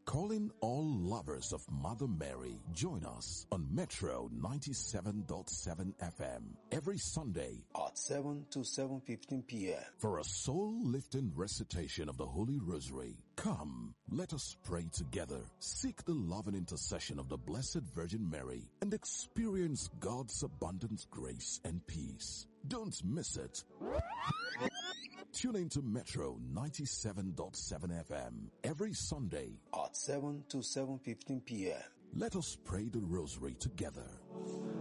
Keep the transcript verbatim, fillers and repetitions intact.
Calling all lovers of Mother Mary, join us on Metro ninety-seven point seven F M every Sunday at seven to seven fifteen p m for a soul-lifting recitation of the Holy Rosary. Come, let us pray together, seek the love and intercession of the Blessed Virgin Mary, and experience God's abundant grace and peace. Don't miss it. Tune into Metro ninety-seven point seven F M every Sunday at seven to seven fifteen p m Let us pray the Rosary together.